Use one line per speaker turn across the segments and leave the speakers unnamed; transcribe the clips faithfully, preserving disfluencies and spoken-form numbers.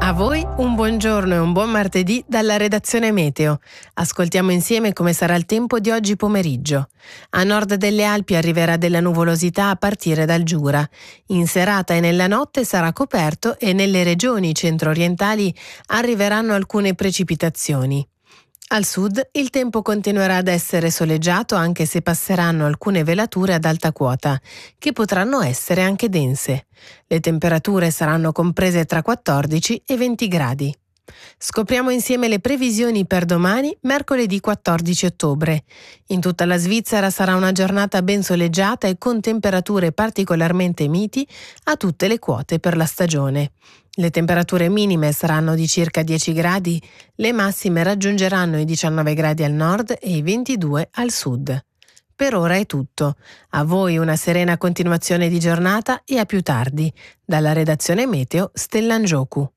A voi un buongiorno e un buon martedì dalla redazione Meteo. Ascoltiamo insieme come sarà il tempo di oggi pomeriggio. A nord delle Alpi arriverà della nuvolosità a partire dal Giura. In serata e nella notte sarà coperto e nelle regioni centro-orientali arriveranno alcune precipitazioni. Al sud il tempo continuerà ad essere soleggiato anche se passeranno alcune velature ad alta quota, che potranno essere anche dense. Le temperature saranno comprese tra quattordici e venti gradi. Scopriamo insieme le previsioni per domani, mercoledì quattordici ottobre. In tutta la Svizzera sarà una giornata ben soleggiata e con temperature particolarmente miti a tutte le quote per la stagione. Le temperature minime saranno di circa dieci gradi, le massime raggiungeranno i diciannove gradi al nord e i ventidue al sud. Per ora è tutto. A voi una serena continuazione di giornata e a più tardi. Dalla redazione Meteo, Stellangioku.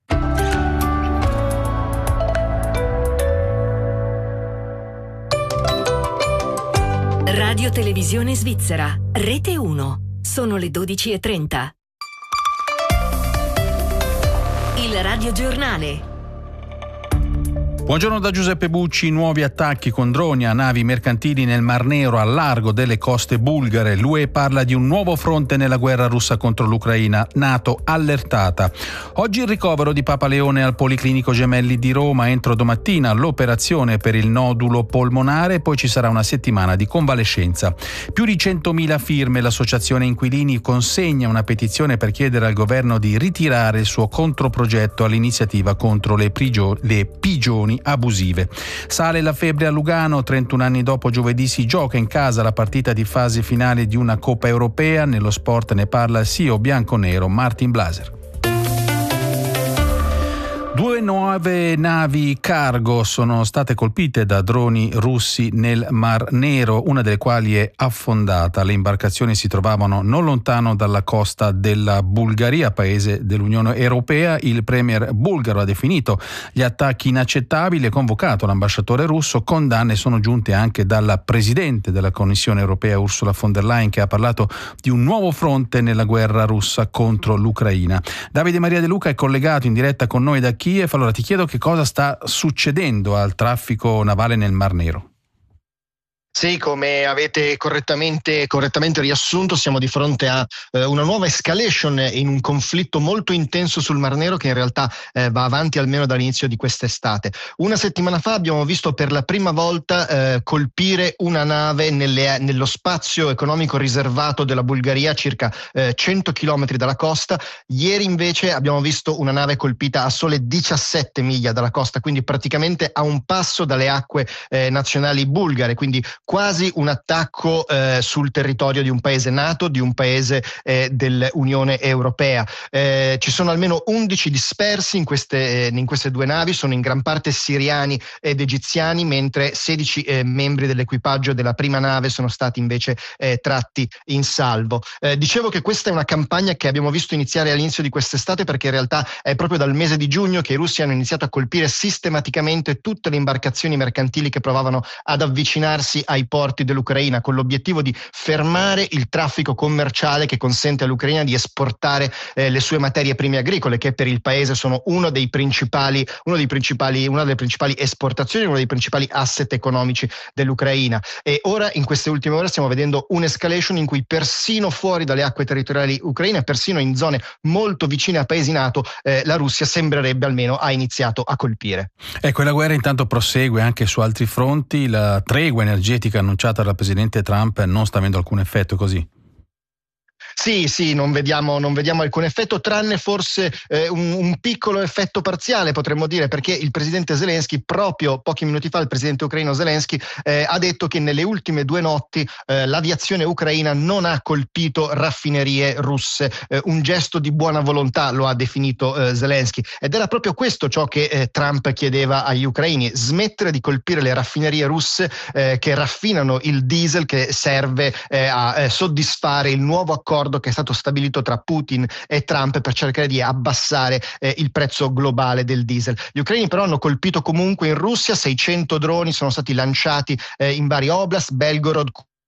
Radio Televisione Svizzera, Rete uno. Sono le dodici e trenta. Il Radio Giornale.
Buongiorno da Giuseppe Bucci. Nuovi attacchi con droni a navi mercantili nel Mar Nero al largo delle coste bulgare. L'U E parla di un nuovo fronte nella guerra russa contro l'Ucraina. NATO allertata. Oggi il ricovero di Papa Leone al Policlinico Gemelli di Roma. Entro domattina l'operazione per il nodulo polmonare, poi ci sarà una settimana di convalescenza. Più di centomila firme. L'associazione Inquilini consegna una petizione per chiedere al governo di ritirare il suo controprogetto all'iniziativa contro le, prigio- le pigioni abusive. Sale la febbre a Lugano. trentuno anni dopo giovedì si gioca in casa la partita di fase finale di una Coppa Europea. Nello sport ne parla il C E O bianconero Martin Blaser. Due nuove navi cargo sono state colpite da droni russi nel Mar Nero, una delle quali è affondata. Le imbarcazioni si trovavano non lontano dalla costa della Bulgaria, paese dell'Unione Europea. Il premier bulgaro ha definito gli attacchi inaccettabili e convocato l'ambasciatore russo. Condanne sono giunte anche dalla presidente della Commissione Europea Ursula von der Leyen, che ha parlato di un nuovo fronte nella guerra russa contro l'Ucraina. Davide Maria De Luca è collegato in diretta con noi da Kiev. Allora ti chiedo che cosa sta succedendo al traffico navale nel Mar Nero.
Sì, come avete correttamente, correttamente riassunto, siamo di fronte a eh, una nuova escalation in un conflitto molto intenso sul Mar Nero che in realtà eh, va avanti almeno dall'inizio di quest'estate. Una settimana fa abbiamo visto per la prima volta eh, colpire una nave nelle, nello spazio economico riservato della Bulgaria, circa eh, cento chilometri dalla costa. Ieri invece abbiamo visto una nave colpita a sole diciassette miglia dalla costa, quindi praticamente a un passo dalle acque eh, nazionali bulgare, quindi quasi un attacco eh, sul territorio di un paese NATO, di un paese eh, dell'Unione Europea. Eh, ci sono almeno undici dispersi in queste, eh, in queste due navi, sono in gran parte siriani ed egiziani, mentre sedici eh, membri dell'equipaggio della prima nave sono stati invece eh, tratti in salvo. Eh, dicevo che questa è una campagna che abbiamo visto iniziare all'inizio di quest'estate, perché in realtà è proprio dal mese di giugno che i russi hanno iniziato a colpire sistematicamente tutte le imbarcazioni mercantili che provavano ad avvicinarsi ai porti dell'Ucraina, con l'obiettivo di fermare il traffico commerciale che consente all'Ucraina di esportare eh, le sue materie prime agricole, che per il paese sono uno dei principali, uno dei principali, una delle principali esportazioni, uno dei principali asset economici dell'Ucraina. E ora, in queste ultime ore, stiamo vedendo un'escalation in cui persino fuori dalle acque territoriali ucraine, persino in zone molto vicine a paesi NATO, eh, la Russia sembrerebbe almeno ha iniziato a colpire.
Ecco, la guerra intanto prosegue anche su altri fronti. La tregua energetica annunciata dal presidente Trump non sta avendo alcun effetto, così?
Sì, sì, non vediamo, non vediamo alcun effetto, tranne forse eh, un, un piccolo effetto parziale, potremmo dire, perché il presidente Zelensky, proprio pochi minuti fa, il presidente ucraino Zelensky, eh, ha detto che nelle ultime due notti eh, l'aviazione ucraina non ha colpito raffinerie russe. Eh, un gesto di buona volontà, lo ha definito eh, Zelensky. Ed era proprio questo ciò che eh, Trump chiedeva agli ucraini: smettere di colpire le raffinerie russe eh, che raffinano il diesel che serve eh, a eh, soddisfare il nuovo accordo che è stato stabilito tra Putin e Trump per cercare di abbassare eh, il prezzo globale del diesel. Gli ucraini però hanno colpito comunque in Russia, seicento droni sono stati lanciati eh, in vari oblast, Belgorod,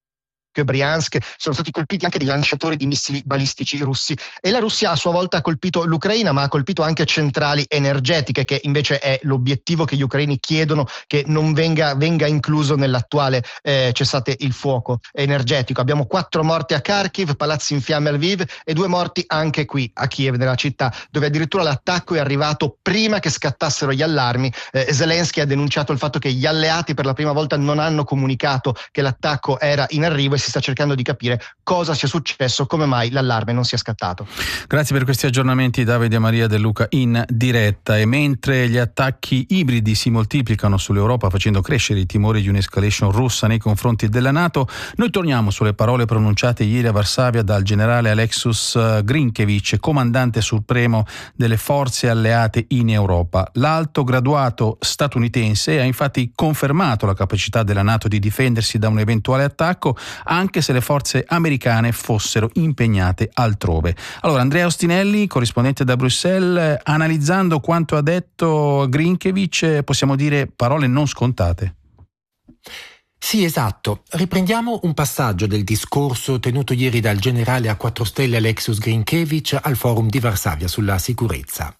Briansk, sono stati colpiti anche dei lanciatori di missili balistici russi, e la Russia a sua volta ha colpito l'Ucraina, ma ha colpito anche centrali energetiche, che invece è l'obiettivo che gli ucraini chiedono che non venga, venga incluso nell'attuale eh, cessate il fuoco energetico. Abbiamo quattro morti a Kharkiv, palazzi in fiamme a Lviv, e due morti anche qui a Kiev, nella città, dove addirittura l'attacco è arrivato prima che scattassero gli allarmi. eh, Zelensky ha denunciato il fatto che gli alleati per la prima volta non hanno comunicato che l'attacco era in arrivo, e si sta cercando di capire cosa sia successo, come mai l'allarme non sia scattato.
Grazie per questi aggiornamenti, Davide Maria De Luca in diretta. E mentre gli attacchi ibridi si moltiplicano sull'Europa, facendo crescere i timori di un'escalation russa nei confronti della NATO, noi torniamo sulle parole pronunciate ieri a Varsavia dal generale Alexus Grinkevich, comandante supremo delle forze alleate in Europa. L'alto graduato statunitense ha infatti confermato la capacità della NATO di difendersi da un eventuale attacco, anche se le forze americane fossero impegnate altrove. Allora, Andrea Ostinelli, corrispondente da Bruxelles, analizzando quanto ha detto Grinkevich, possiamo dire parole non scontate.
Sì, esatto. Riprendiamo un passaggio del discorso tenuto ieri dal generale a quattro stelle Alexus Grinkevich al forum di Varsavia sulla sicurezza.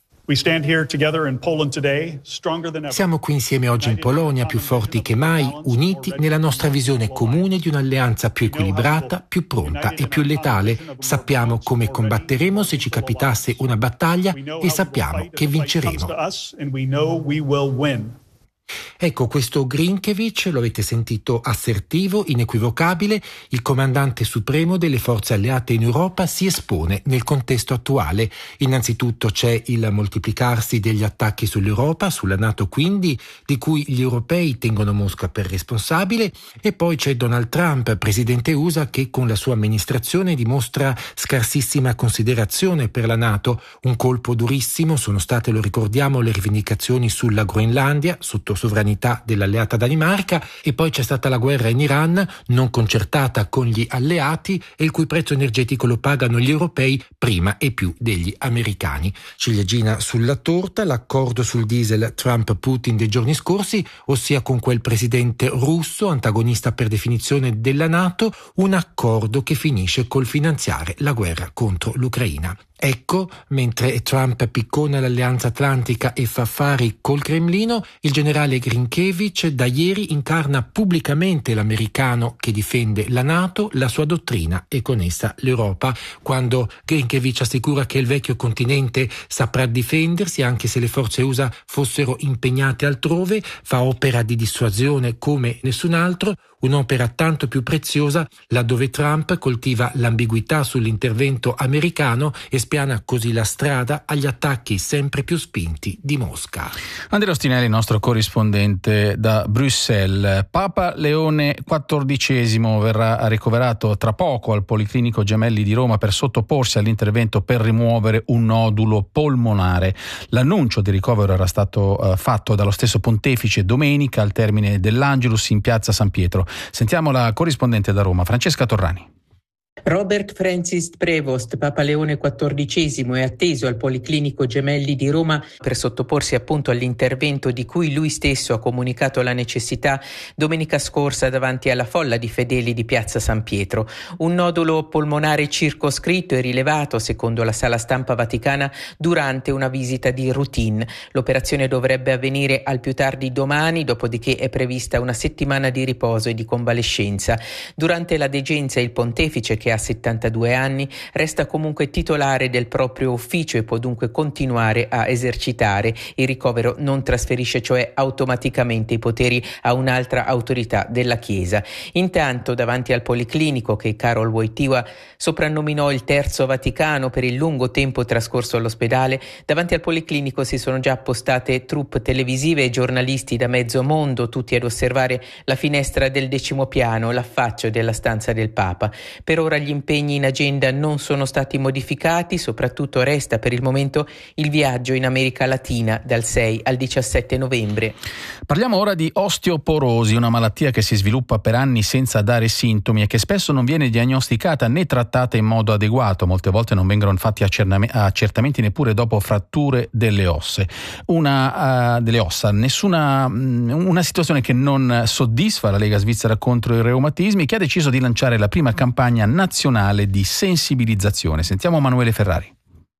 Siamo qui insieme oggi in Polonia, più forti che mai, uniti nella nostra visione comune di un'alleanza più equilibrata, più pronta e più letale. Sappiamo come combatteremo se ci capitasse una battaglia e sappiamo che vinceremo. Ecco, questo Grinkevich, lo avete sentito, assertivo, inequivocabile, il comandante supremo delle forze alleate in Europa si espone nel contesto attuale. Innanzitutto c'è il moltiplicarsi degli attacchi sull'Europa, sulla NATO quindi, di cui gli europei tengono Mosca per responsabile, e poi c'è Donald Trump, presidente U S A, che con la sua amministrazione dimostra scarsissima considerazione per la NATO. Un colpo durissimo sono state, lo ricordiamo, le rivendicazioni sulla Groenlandia, sotto sovranità dell'alleata Danimarca, e poi c'è stata la guerra in Iran, non concertata con gli alleati, e il cui prezzo energetico lo pagano gli europei prima e più degli americani. Ciliegina sulla torta, l'accordo sul diesel Trump-Putin dei giorni scorsi, ossia con quel presidente russo, antagonista per definizione della NATO, un accordo che finisce col finanziare la guerra contro l'Ucraina. Ecco, mentre Trump piccona l'Alleanza Atlantica e fa affari col Cremlino, il generale Grinkevich da ieri incarna pubblicamente l'americano che difende la NATO, la sua dottrina e con essa l'Europa. Quando Grinkevich assicura che il vecchio continente saprà difendersi anche se le forze U S A fossero impegnate altrove, fa opera di dissuasione come nessun altro, un'opera tanto più preziosa laddove Trump coltiva l'ambiguità sull'intervento americano e spiana così la strada agli attacchi sempre più spinti di Mosca.
Andrea Ostinelli, nostro corrispondente da Bruxelles. Papa Leone quattordicesimo verrà ricoverato tra poco al Policlinico Gemelli di Roma per sottoporsi all'intervento per rimuovere un nodulo polmonare. L'annuncio di ricovero era stato uh, fatto dallo stesso pontefice domenica al termine dell'Angelus in piazza San Pietro. Sentiamo la corrispondente da Roma, Francesca Torrani.
Robert Francis Prevost, Papa Leone quattordicesimo, è atteso al Policlinico Gemelli di Roma per sottoporsi appunto all'intervento di cui lui stesso ha comunicato la necessità domenica scorsa davanti alla folla di fedeli di piazza San Pietro. Un nodulo polmonare circoscritto e rilevato, secondo la sala stampa vaticana, durante una visita di routine. L'operazione dovrebbe avvenire al più tardi domani, dopodiché è prevista una settimana di riposo e di convalescenza. Durante la degenza il pontefice, che ha settantadue anni, resta comunque titolare del proprio ufficio e può dunque continuare a esercitare. Il ricovero non trasferisce cioè automaticamente i poteri a un'altra autorità della Chiesa. Intanto, davanti al Policlinico, che Karol Wojtyła soprannominò il Terzo Vaticano per il lungo tempo trascorso all'ospedale, davanti al Policlinico si sono già appostate troupe televisive e giornalisti da mezzo mondo, tutti ad osservare la finestra del decimo piano, l'affaccio della stanza del Papa. Per ora ora gli impegni in agenda non sono stati modificati, soprattutto resta per il momento il viaggio in America Latina dal sei al diciassette novembre.
Parliamo ora di osteoporosi, una malattia che si sviluppa per anni senza dare sintomi e che spesso non viene diagnosticata né trattata in modo adeguato. Molte volte non vengono fatti accertamenti neppure dopo fratture delle ossa. Una uh, delle ossa, nessuna una situazione che non soddisfa la Lega Svizzera contro i reumatismi, che ha deciso di lanciare la prima campagna nazionale di sensibilizzazione. Sentiamo Manuele Ferrari.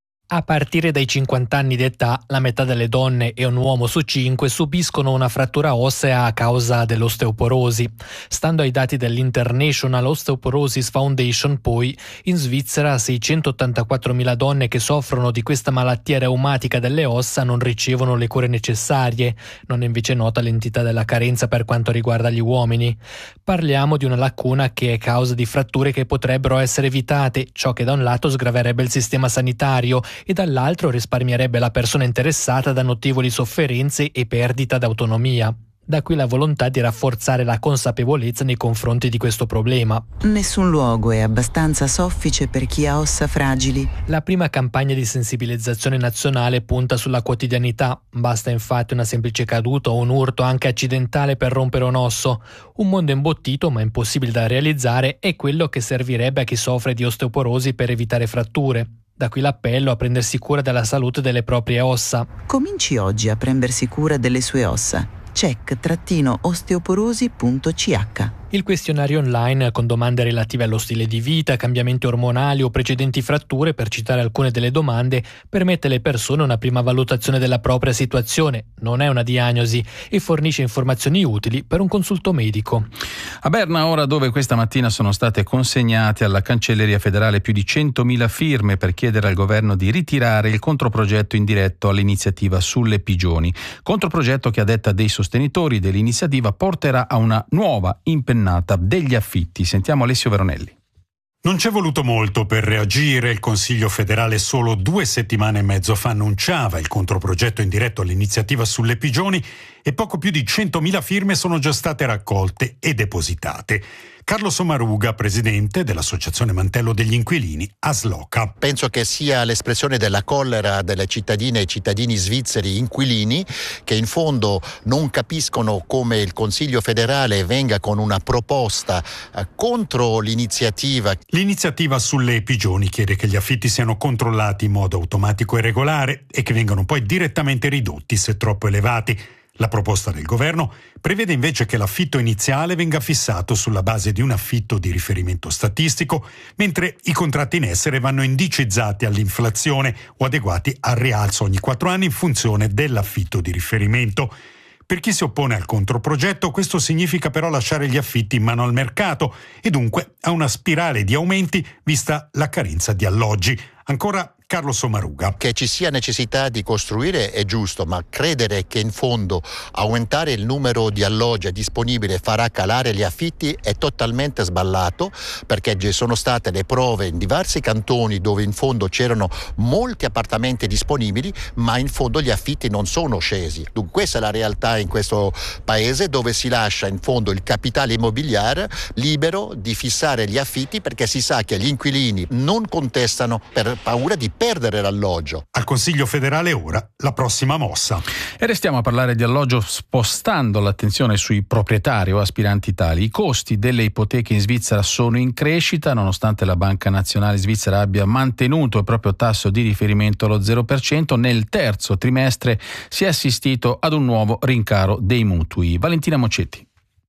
A partire dai cinquanta anni d'età, la metà delle donne e un uomo su cinque subiscono una frattura ossea a causa dell'osteoporosi. Stando ai dati dell'International Osteoporosis Foundation, poi, in Svizzera seicentottantaquattromila donne che soffrono di questa malattia reumatica delle ossa non ricevono le cure necessarie. Non è invece nota l'entità della carenza per quanto riguarda gli uomini. Parliamo di una lacuna che è causa di fratture che potrebbero essere evitate, ciò che da un lato sgraverebbe il sistema sanitario e dall'altro risparmierebbe la persona interessata da notevoli sofferenze e perdita d'autonomia. Da qui la volontà di rafforzare la consapevolezza nei confronti di questo problema.
Nessun luogo è abbastanza soffice per chi ha ossa fragili.
La prima campagna di sensibilizzazione nazionale punta sulla quotidianità. Basta infatti una semplice caduta o un urto anche accidentale per rompere un osso. Un mondo imbottito ma impossibile da realizzare è quello che servirebbe a chi soffre di osteoporosi per evitare fratture. Da qui l'appello a prendersi cura della salute delle proprie ossa.
Cominci oggi a prendersi cura delle sue ossa. check osteoporosi punto c h.
Il questionario online con domande relative allo stile di vita, cambiamenti ormonali o precedenti fratture, per citare alcune delle domande, permette alle persone una prima valutazione della propria situazione, non è una diagnosi, e fornisce informazioni utili per un consulto medico.
A Berna ora, dove questa mattina sono state consegnate alla Cancelleria federale più di centomila firme per chiedere al governo di ritirare il controprogetto indiretto all'iniziativa sulle pigioni. Controprogetto che, a detta dei sostenitori dell'iniziativa, porterà a una nuova impennata degli affitti. Sentiamo Alessio Veronelli.
Non c'è voluto molto per reagire. Il Consiglio federale solo due settimane e mezzo fa annunciava il controprogetto indiretto all'iniziativa sulle pigioni e poco più di centomila firme sono già state raccolte e depositate. Carlo Sommaruga, presidente dell'Associazione Mantello degli Inquilini, A S L O C A.
Penso che sia l'espressione della collera delle cittadine e cittadini svizzeri inquilini, che in fondo non capiscono come il Consiglio federale venga con una proposta eh, contro l'iniziativa.
L'iniziativa sulle pigioni chiede che gli affitti siano controllati in modo automatico e regolare e che vengano poi direttamente ridotti se troppo elevati. La proposta del governo prevede invece che l'affitto iniziale venga fissato sulla base di un affitto di riferimento statistico, mentre i contratti in essere vanno indicizzati all'inflazione o adeguati al rialzo ogni quattro anni in funzione dell'affitto di riferimento. Per chi si oppone al controprogetto, questo significa però lasciare gli affitti in mano al mercato e dunque a una spirale di aumenti vista la carenza di alloggi. Ancora Carlo Sommaruga.
Che ci sia necessità di costruire è giusto, ma credere che in fondo aumentare il numero di alloggi disponibili farà calare gli affitti è totalmente sbagliato, perché ci sono state le prove in diversi cantoni dove in fondo c'erano molti appartamenti disponibili, ma in fondo gli affitti non sono scesi. Dunque questa è la realtà in questo paese, dove si lascia in fondo il capitale immobiliare libero di fissare gli affitti, perché si sa che gli inquilini non contestano per paura di perdere l'alloggio.
Al Consiglio federale ora la prossima mossa.
E restiamo a parlare di alloggio spostando l'attenzione sui proprietari o aspiranti tali. I costi delle ipoteche in Svizzera sono in crescita, nonostante la Banca Nazionale Svizzera abbia mantenuto il proprio tasso di riferimento allo zero per cento. Nel terzo trimestre si è assistito ad un nuovo rincaro dei mutui. Valentina Mocetti.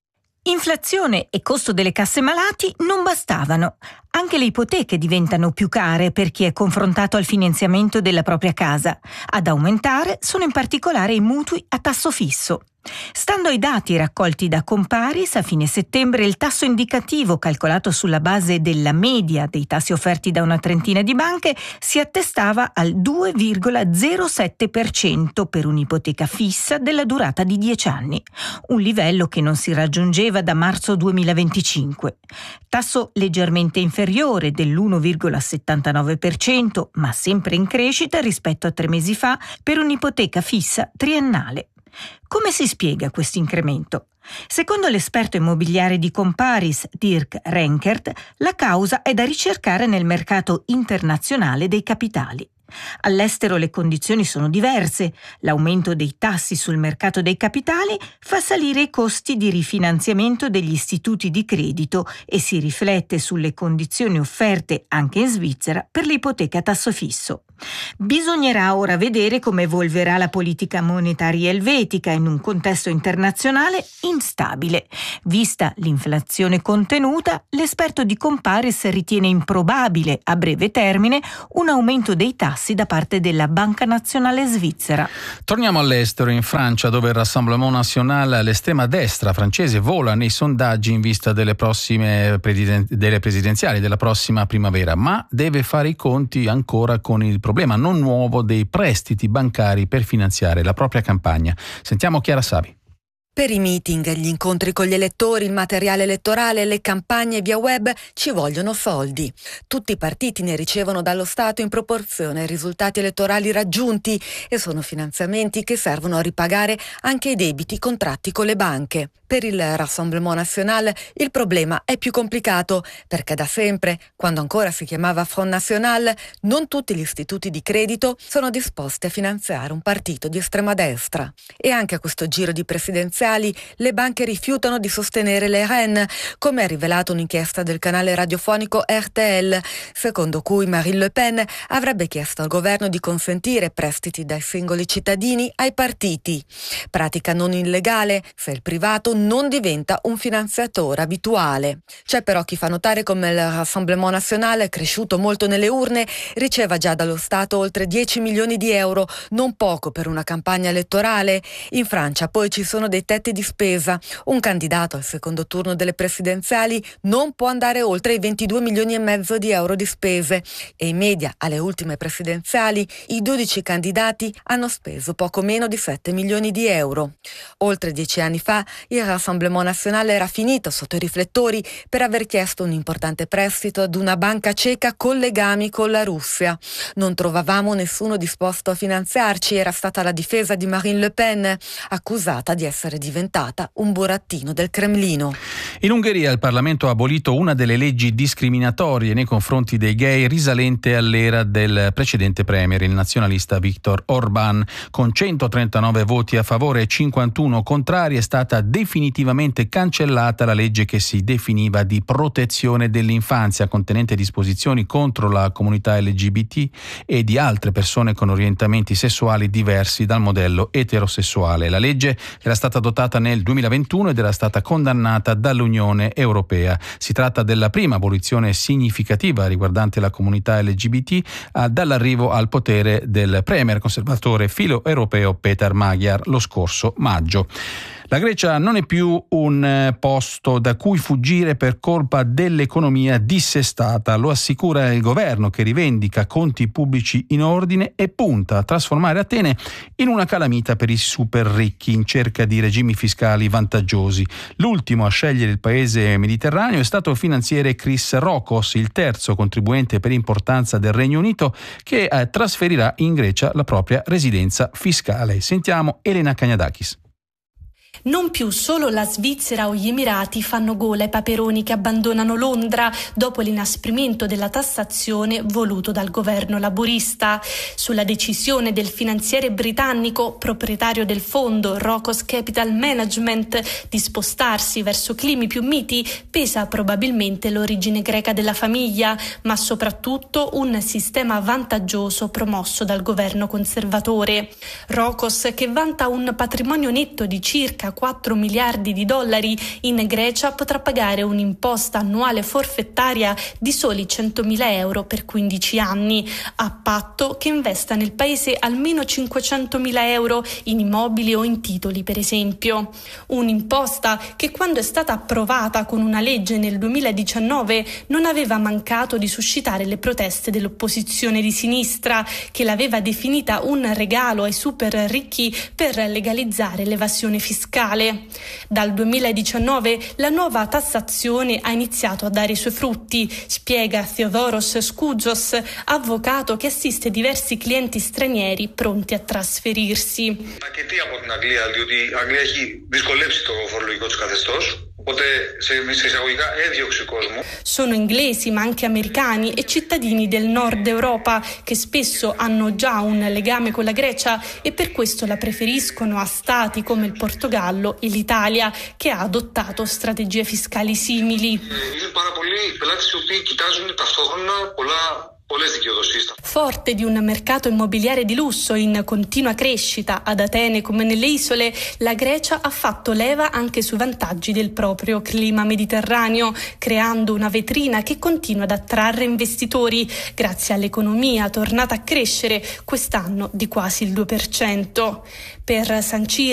Inflazione e costo delle casse malati non bastavano. Anche le ipoteche diventano più care per chi è confrontato al finanziamento della propria casa. Ad aumentare sono in particolare i mutui a tasso fisso. Stando ai dati raccolti da Comparis, a fine settembre il tasso indicativo, calcolato sulla base della media dei tassi offerti da una trentina di banche, si attestava al due virgola zero sette per cento per un'ipoteca fissa della durata di dieci anni, un livello che non si raggiungeva da marzo duemilaventicinque. Tasso leggermente inferiore dell'uno virgola settantanove per cento, ma sempre in crescita rispetto a tre mesi fa per un'ipoteca fissa triennale. Come si spiega questo incremento? Secondo l'esperto immobiliare di Comparis, Dirk Renkert, la causa è da ricercare nel mercato internazionale dei capitali. All'estero le condizioni sono diverse. L'aumento dei tassi sul mercato dei capitali fa salire i costi di rifinanziamento degli istituti di credito e si riflette sulle condizioni offerte anche in Svizzera per l'ipoteca a tasso fisso. Bisognerà ora vedere come evolverà la politica monetaria elvetica in un contesto internazionale instabile. Vista l'inflazione contenuta, l'esperto di Comparis ritiene improbabile a breve termine un aumento dei tassi da parte della Banca Nazionale Svizzera.
Torniamo all'estero, in Francia, dove il Rassemblement National, l'estrema destra francese, vola nei sondaggi in vista delle prossime presiden- delle presidenziali della prossima primavera, ma deve fare i conti ancora con il problema non nuovo dei prestiti bancari per finanziare la propria campagna. Sentiamo Chiara Savi.
Per i meeting, gli incontri con gli elettori, il materiale elettorale, le campagne via web ci vogliono soldi. Tutti i partiti ne ricevono dallo Stato in proporzione ai risultati elettorali raggiunti e sono finanziamenti che servono a ripagare anche i debiti contratti con le banche. Per il Rassemblement National il problema è più complicato perché da sempre, quando ancora si chiamava Front National, non tutti gli istituti di credito sono disposti a finanziare un partito di estrema destra. E anche a questo giro di presidenziali le banche rifiutano di sostenere le R E N, come ha rivelato un'inchiesta del canale radiofonico R T L, secondo cui Marine Le Pen avrebbe chiesto al governo di consentire prestiti dai singoli cittadini ai partiti. Pratica non illegale se il privato non diventa un finanziatore abituale. C'è però chi fa notare come il Rassemblement National, cresciuto molto nelle urne, riceva già dallo Stato oltre dieci milioni di euro, non poco per una campagna elettorale. In Francia poi ci sono dei tetti di spesa. Un candidato al secondo turno delle presidenziali non può andare oltre i ventidue milioni e mezzo di euro di spese e in media alle ultime presidenziali i dodici candidati hanno speso poco meno di sette milioni di euro. Oltre dieci anni fa il Rassemblement National era finito sotto i riflettori per aver chiesto un importante prestito ad una banca ceca con legami con la Russia. Non trovavamo nessuno disposto a finanziarci, era stata la difesa di Marine Le Pen, accusata di essere diventata un burattino del Cremlino.
In Ungheria il Parlamento ha abolito una delle leggi discriminatorie nei confronti dei gay risalente all'era del precedente premier, il nazionalista Viktor Orbán. Con centotrentanove voti a favore e cinquantuno contrari è stata definitivamente cancellata la legge che si definiva di protezione dell'infanzia, contenente disposizioni contro la comunità L G B T e di altre persone con orientamenti sessuali diversi dal modello eterosessuale. La legge era stata adottata nel duemilaventuno ed era stata condannata dall'Unione Europea. Si tratta della prima abolizione significativa riguardante la comunità L G B T eh, dall'arrivo al potere del premier conservatore filo-europeo Peter Magyar lo scorso maggio. La Grecia non è più un posto da cui fuggire per colpa dell'economia dissestata, lo assicura il governo che rivendica conti pubblici in ordine e punta a trasformare Atene in una calamita per i super ricchi in cerca di regimi fiscali vantaggiosi. L'ultimo a scegliere il paese mediterraneo è stato il finanziere Chris Rockos, il terzo contribuente per importanza del Regno Unito che eh, trasferirà in Grecia la propria residenza fiscale. Sentiamo Elena Cagnadakis.
Non più solo la Svizzera o gli Emirati fanno gola ai paperoni che abbandonano Londra dopo l'inasprimento della tassazione voluto dal governo laburista. Sulla decisione del finanziere britannico, proprietario del fondo Rockos Capital Management, di spostarsi verso climi più miti pesa probabilmente l'origine greca della famiglia, ma soprattutto un sistema vantaggioso promosso dal governo conservatore. Rockos, che vanta un patrimonio netto di circa quattro miliardi di dollari, in Grecia potrà pagare un'imposta annuale forfettaria di soli centomila euro per quindici anni, a patto che investa nel paese almeno cinquecentomila euro in immobili o in titoli, per esempio. Un'imposta che, quando è stata approvata con una legge nel duemiladiciannove, non aveva mancato di suscitare le proteste dell'opposizione di sinistra, che l'aveva definita un regalo ai super ricchi per legalizzare l'evasione fiscale. Portogallo. Dal duemiladiciannove la nuova tassazione ha iniziato a dare i suoi frutti, spiega Theodoros Skoudzos, avvocato che assiste diversi clienti stranieri pronti a trasferirsi.
Αρκετοί από την Αγγλία, διότι η Αγγλία έχει δυσκολέψει το φορολογικό της καθεστώς. Οπότε σε εισαγωγικά έδιωξε κόσμο.
Sono inglesi ma anche americani e cittadini del nord Europa che spesso hanno già un legame con la Grecia e per questo la preferiscono a stati come il Portogallo e l'Italia, che ha adottato strategie fiscali simili.
Είναι πάρα πολλοί πελάτες οι οποίοι κοιτάζουν ταυτόχρονα πολλά.
Forte di un mercato immobiliare di lusso in continua crescita ad Atene come nelle isole, la Grecia ha fatto leva anche sui vantaggi del proprio clima mediterraneo, creando una vetrina che continua ad attrarre investitori grazie all'economia tornata a crescere quest'anno di quasi il due per cento. Per sancire